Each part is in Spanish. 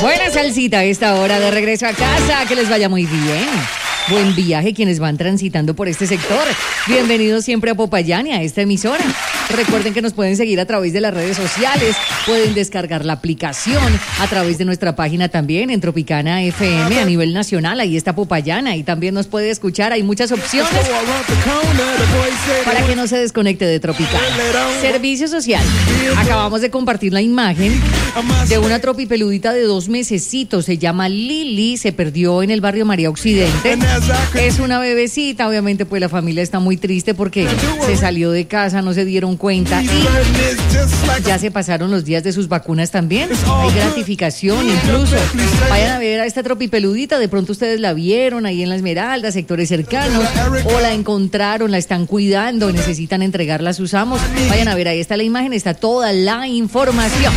Buena salsita a esta hora de regreso a casa. Que les vaya muy bien. Buen viaje quienes van transitando por este sector. Bienvenidos siempre a Popayán y a esta emisora. Recuerden que nos pueden seguir a través de las redes sociales, pueden descargar la aplicación a través de nuestra página también en Tropicana FM a nivel nacional. Ahí está Popayán, ahí también nos puede escuchar. Hay muchas opciones para que no se desconecte de Tropicana. Servicio social. Acabamos de compartir la imagen de una tropipeludita de 2 mesecitos. Se llama Lili, se perdió en el barrio María Occidente. Es una bebecita, obviamente pues la familia está muy triste porque se salió de casa, no se dieron cuenta y ya se pasaron los días de sus vacunas también. Hay gratificación incluso. Vayan a ver a esta tropipeludita, de pronto ustedes la vieron ahí en La Esmeralda, sectores cercanos, o la encontraron, la están cuidando, necesitan entregarla a sus amos. Vayan a ver, ahí está la imagen, está toda la información.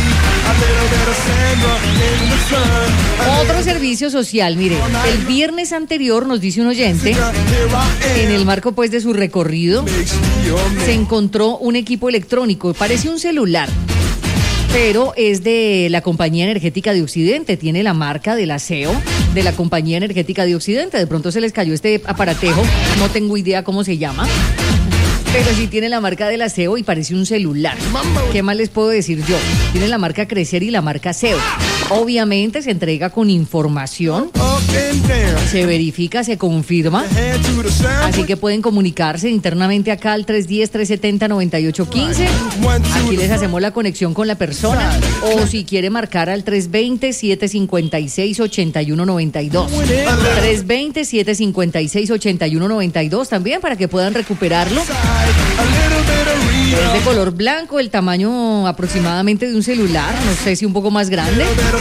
Otro servicio social, mire, el viernes anterior nos dice un oyente, en el marco pues de su recorrido, se encontró un equipo electrónico, parece un celular, pero es de la Compañía Energética de Occidente, tiene la marca del aseo de la Compañía Energética de Occidente. De pronto se les cayó este aparatejo, no tengo idea cómo se llama, pero sí tiene la marca del aseo y parece un celular. ¿Qué más les puedo decir yo? Tiene la marca Crecer y la marca Aseo. Obviamente se entrega con información, se verifica, se confirma, así que pueden comunicarse internamente acá al 310-370-9815. Aquí les hacemos la conexión con la persona, o si quiere marcar al 320-756-8192. 320-756-8192 también para que puedan recuperarlo. Es de color blanco, el tamaño aproximadamente de un celular, no sé si un poco más grande.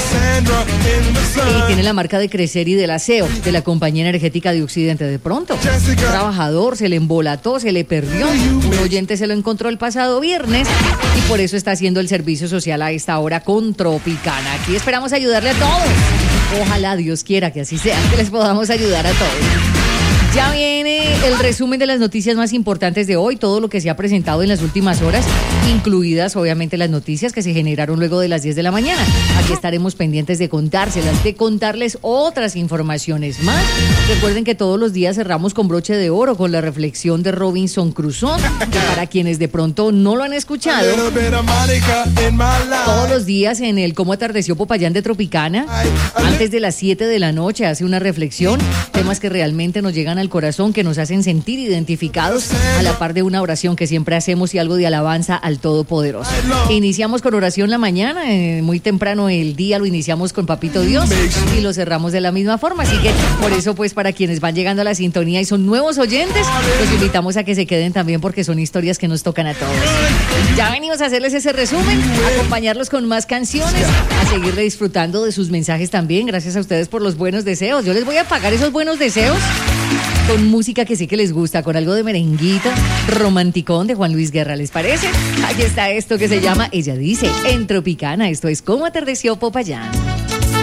Y tiene la marca de Crecer y del Aseo de la Compañía Energética de Occidente. De pronto, un trabajador se le embolató, se le perdió, un oyente se lo encontró el pasado viernes y por eso está haciendo el servicio social a esta hora con Tropicana. Aquí esperamos ayudarle a todos. Ojalá Dios quiera que así sea, que les podamos ayudar a todos. Ya viene el resumen de las noticias más importantes de hoy, todo lo que se ha presentado en las últimas horas, incluidas obviamente las noticias que se generaron luego de las 10 de la mañana. Aquí estaremos pendientes de contárselas, de contarles otras informaciones más. Recuerden que todos los días cerramos con broche de oro con la reflexión de Robinson Crusoe, que para quienes de pronto no lo han escuchado, todos los días en el Cómo atardeció Popayán de Tropicana, antes de las 7 de la noche, hace una reflexión, temas que realmente nos llegan al corazón, que nos hacen sentir identificados, a la par de una oración que siempre hacemos y algo de alabanza al Todopoderoso. Iniciamos con oración la mañana, muy temprano el día lo iniciamos con Papito Dios y lo cerramos de la misma forma, así que por eso pues para quienes van llegando a la sintonía y son nuevos oyentes, los invitamos a que se queden también porque son historias que nos tocan a todos. Ya venimos a hacerles ese resumen, a acompañarlos con más canciones, a seguirle disfrutando de sus mensajes también. Gracias a ustedes por los buenos deseos. Yo les voy a pagar esos buenos deseos con música que sí que les gusta, con algo de merenguita, romanticón de Juan Luis Guerra, ¿les parece? Aquí está esto que se llama Ella Dice, en Tropicana. Esto es Cómo atardeció Popayán.